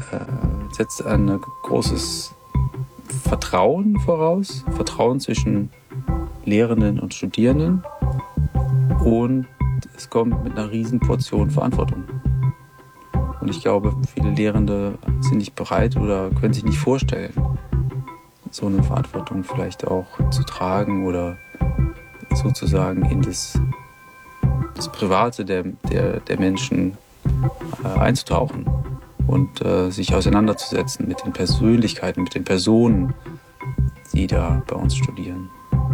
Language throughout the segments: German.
setzt ein großes Vertrauen voraus. Vertrauen zwischen Lehrenden und Studierenden. Und es kommt mit einer riesen Portion Verantwortung. Und ich glaube, viele Lehrende sind nicht bereit oder können sich nicht vorstellen, so eine Verantwortung vielleicht auch zu tragen oder sozusagen in das Private der Menschen einzutauchen und sich auseinanderzusetzen mit den Persönlichkeiten, mit den Personen, die da bei uns studieren.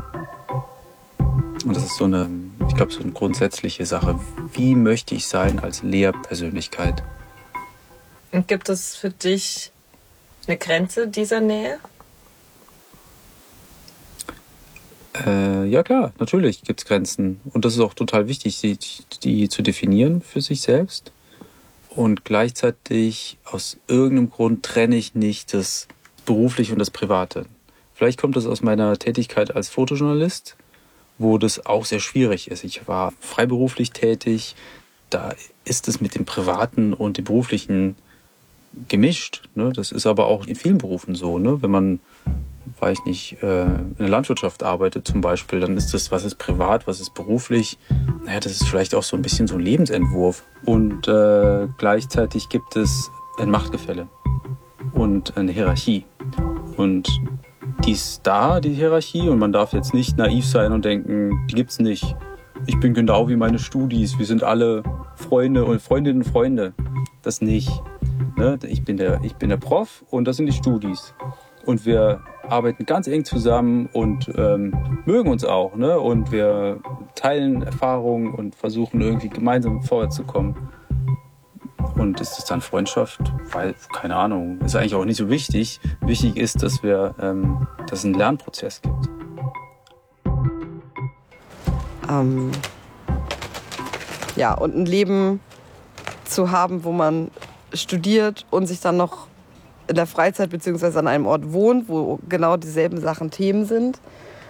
Und das ist so eine grundsätzliche Sache. Wie möchte ich sein als Lehrpersönlichkeit? Und gibt es für dich eine Grenze dieser Nähe? Ja klar, natürlich gibt es Grenzen. Und das ist auch total wichtig, die zu definieren für sich selbst. Und gleichzeitig aus irgendeinem Grund trenne ich nicht das Berufliche und das Private. Vielleicht kommt das aus meiner Tätigkeit als Fotojournalist, wo das auch sehr schwierig ist. Ich war freiberuflich tätig, da ist es mit dem Privaten und dem Beruflichen gemischt. Ne? Das ist aber auch in vielen Berufen so. Ne? Wenn man, weiß nicht, in der Landwirtschaft arbeitet zum Beispiel, dann ist das, was ist privat, was ist beruflich, naja, das ist vielleicht auch so ein bisschen so ein Lebensentwurf. Und gleichzeitig gibt es ein Machtgefälle und eine Hierarchie. Und die ist da, die Hierarchie, und man darf jetzt nicht naiv sein und denken, die gibt's nicht. Ich bin genau wie meine Studis, wir sind alle Freunde und Freundinnen und Freunde. Das nicht. Ne? Ich bin der Prof und das sind die Studis. Und wir arbeiten ganz eng zusammen und mögen uns auch. Ne? Und wir teilen Erfahrungen und versuchen irgendwie gemeinsam vorwärts zu kommen. Und ist das dann Freundschaft? Weil, keine Ahnung, ist eigentlich auch nicht so wichtig. Wichtig ist, dass es einen Lernprozess gibt. Ja, und ein Leben zu haben, wo man studiert und sich dann noch in der Freizeit bzw. an einem Ort wohnt, wo genau dieselben Sachen Themen sind.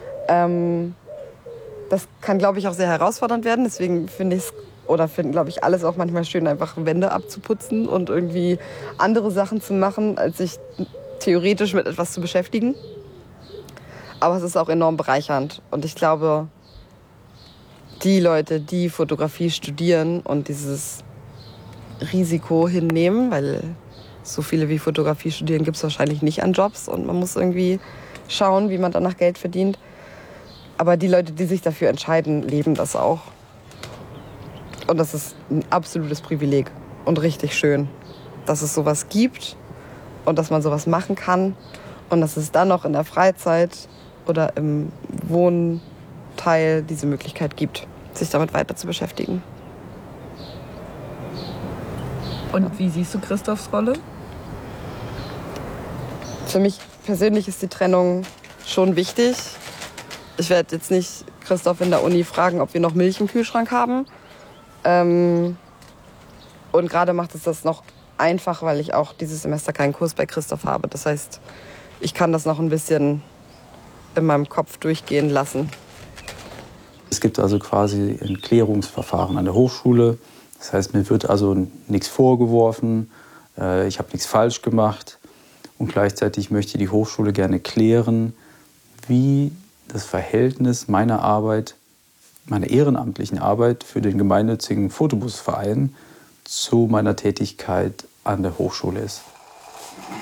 Das kann, glaube ich, auch sehr herausfordernd werden. Deswegen finden, glaube ich, alles auch manchmal schön, einfach Wände abzuputzen und irgendwie andere Sachen zu machen, als sich theoretisch mit etwas zu beschäftigen. Aber es ist auch enorm bereichernd. Und ich glaube, die Leute, die Fotografie studieren und dieses Risiko hinnehmen, weil so viele wie Fotografie studieren gibt es wahrscheinlich nicht an Jobs und man muss irgendwie schauen, wie man danach Geld verdient. Aber die Leute, die sich dafür entscheiden, leben das auch. Und das ist ein absolutes Privileg und richtig schön, dass es sowas gibt und dass man sowas machen kann und dass es dann noch in der Freizeit oder im Wohnteil diese Möglichkeit gibt, sich damit weiter zu beschäftigen. Und wie siehst du Christophs Rolle? Für mich persönlich ist die Trennung schon wichtig. Ich werde jetzt nicht Christoph in der Uni fragen, ob wir noch Milch im Kühlschrank haben. Und gerade macht es das noch einfach, weil ich auch dieses Semester keinen Kurs bei Christoph habe. Das heißt, ich kann das noch ein bisschen in meinem Kopf durchgehen lassen. Es gibt also quasi ein Klärungsverfahren an der Hochschule. Das heißt, mir wird also nichts vorgeworfen, ich habe nichts falsch gemacht. Und gleichzeitig möchte die Hochschule gerne klären, wie das Verhältnis meiner Arbeit, meiner ehrenamtlichen Arbeit für den gemeinnützigen Fotobusverein zu meiner Tätigkeit an der Hochschule ist.